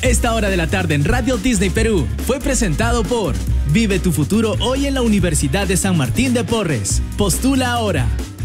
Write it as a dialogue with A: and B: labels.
A: Esta hora de la tarde en Radio Disney Perú fue presentado por Vive tu futuro hoy en la Universidad de San Martín de Porres. Postula ahora.